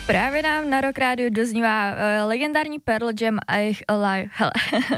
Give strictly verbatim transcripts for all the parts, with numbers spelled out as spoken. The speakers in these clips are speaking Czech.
Právě nám na Rock Radio doznívá uh, legendární Pearl Jam a jejich Alive. Hele,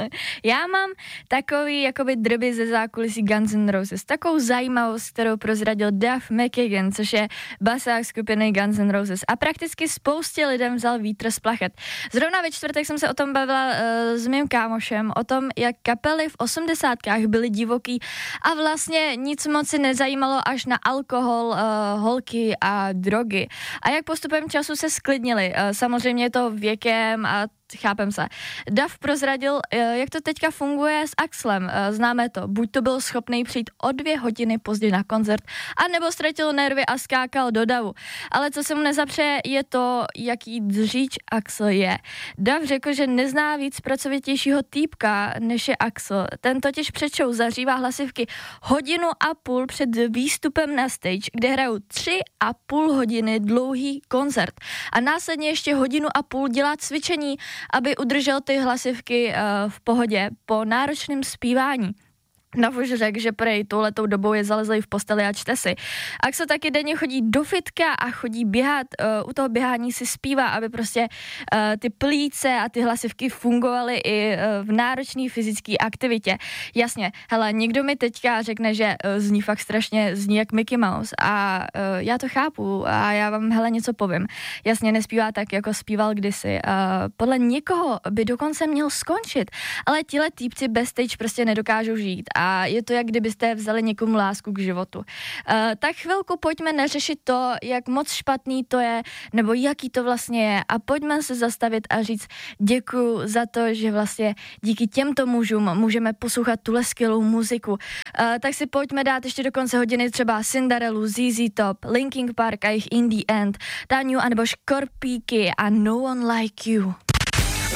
já mám takový jakoby drby ze zákulisí Guns N' Roses, takovou zajímavost, kterou prozradil Duff McKagan, což je basák skupiny Guns N' Roses a prakticky spoustě lidem vzal vítr z plachet. Zrovna ve čtvrtek jsem se o tom bavila uh, s mým kámošem, o tom, jak kapely v osmdesátkách byly divoký a vlastně nic moc si nezajímalo až na alkohol, uh, holky a drogy. A jak postupem času se sklidnili. Samozřejmě je to věkem a chápem se. Duff prozradil, jak to teďka funguje s Axlem. Známe to. Buď to byl schopný přijít o dvě hodiny později na koncert, anebo ztratil nervy a skákal do davu. Ale co se mu nezapřeje, je to, jaký dříč Axl je. Duff řekl, že nezná víc pracovitějšího týpka, než je Axl. Ten totiž před show zařívá hlasivky hodinu a půl před výstupem na stage, kde hrajou tři a půl hodiny dlouhý koncert. A následně ještě hodinu a půl dělá cvičení, aby udržel ty hlasivky uh, v pohodě po náročném zpívání. Duff už řekl, že prej touhletou dobou je zalezlý v posteli a čte si. Axl taky denně chodí do fitka a chodí běhat, uh, u toho běhání si zpívá, aby prostě uh, ty plíce a ty hlasivky fungovaly i uh, v náročné fyzické aktivitě. Jasně, hele, někdo mi teďka řekne, že uh, zní fakt strašně, zní jak Mickey Mouse a uh, já to chápu a já vám hele něco povím. Jasně, nespívá tak, jako zpíval kdysi. Uh, podle někoho by dokonce měl skončit, ale tihle týpci bez stage prostě nedokážou žít. A je to, jak kdybyste vzali někomu lásku k životu. Uh, tak chvilku pojďme neřešit to, jak moc špatný to je, nebo jaký to vlastně je a pojďme se zastavit a říct děkuju za to, že vlastně díky těmto mužům můžeme poslouchat tuhle skvělou muziku. Uh, tak si pojďme dát ještě do konce hodiny třeba Cinderellu, Z Z Top, Linkin Park a jejich In the End, Táňu anebo Škorpíky a No One Like You.